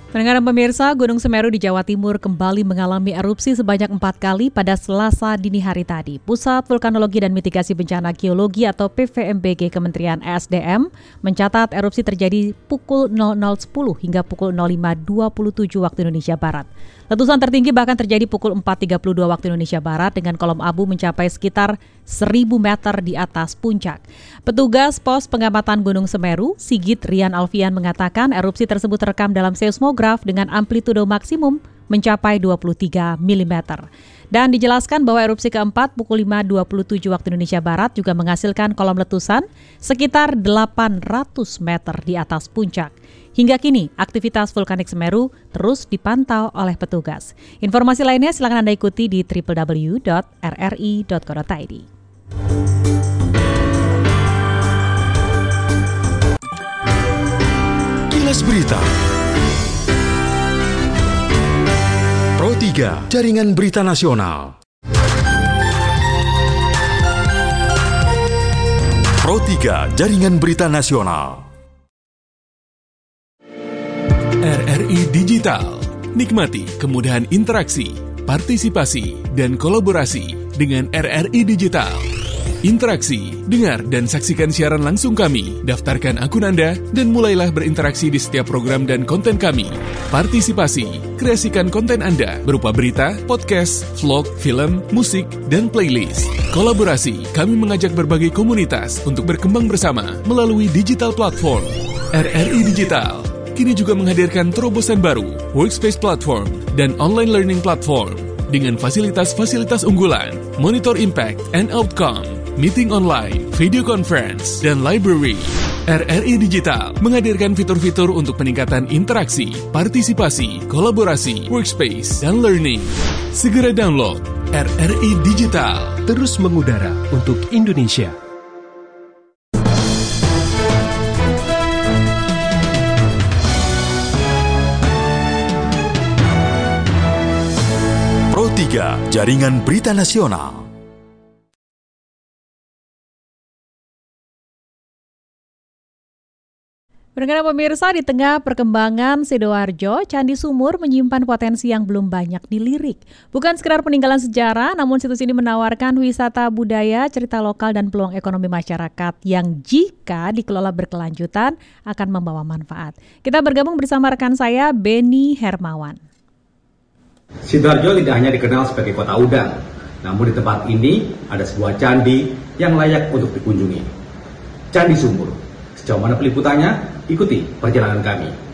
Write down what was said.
Pendengar pemirsa, Gunung Semeru di Jawa Timur kembali mengalami erupsi sebanyak 4 kali pada Selasa dini hari tadi. Pusat Vulkanologi dan Mitigasi Bencana Geologi atau PVMBG Kementerian ESDM mencatat erupsi terjadi pukul 00.10 hingga pukul 05.27 waktu Indonesia Barat. Letusan tertinggi bahkan terjadi pukul 4.32 waktu Indonesia Barat dengan kolom abu mencapai sekitar 1.000 meter di atas puncak. Petugas Pos Pengamatan Gunung Semeru, Sigit Rian Alfian mengatakan erupsi tersebut terekam dalam seismograf dengan amplitudo maksimum mencapai 23 mm. Dan dijelaskan bahwa erupsi keempat pukul 5.27 waktu Indonesia Barat juga menghasilkan kolom letusan sekitar 800 meter di atas puncak. Hingga kini, aktivitas vulkanik Semeru terus dipantau oleh petugas. Informasi lainnya silakan Anda ikuti di www.rri.co.id. Kilas Berita. Pro 3, Jaringan Berita Nasional. Pro 3, Jaringan Berita Nasional. RRI Digital. Nikmati kemudahan interaksi, partisipasi, dan kolaborasi dengan RRI Digital. Interaksi, dengar dan saksikan siaran langsung kami, daftarkan akun Anda, dan mulailah berinteraksi di setiap program dan konten kami. Partisipasi, kreasikan konten Anda berupa berita, podcast, vlog, film, musik, dan playlist. Kolaborasi, kami mengajak berbagai komunitas untuk berkembang bersama melalui digital platform. RRI Digital kini juga menghadirkan terobosan baru, workspace platform, dan online learning platform dengan fasilitas-fasilitas unggulan, monitor impact and outcome, meeting online, video conference, dan library. RRI Digital menghadirkan fitur-fitur untuk peningkatan interaksi, partisipasi, kolaborasi, workspace, dan learning. Segera download RRI Digital. Terus mengudara untuk Indonesia. Pro 3, Jaringan Berita Nasional. Pendengar pemirsa, di tengah perkembangan Sidoarjo, Candi Sumur menyimpan potensi yang belum banyak dilirik. Bukan sekedar peninggalan sejarah, namun situs ini menawarkan wisata budaya, cerita lokal, dan peluang ekonomi masyarakat yang jika dikelola berkelanjutan akan membawa manfaat. Kita bergabung bersama rekan saya, Beni Hermawan. Sidoarjo tidak hanya dikenal sebagai kota udang, namun di tempat ini ada sebuah candi yang layak untuk dikunjungi. Candi Sumur. Sejauh mana peliputannya? Ikuti perjalanan kami.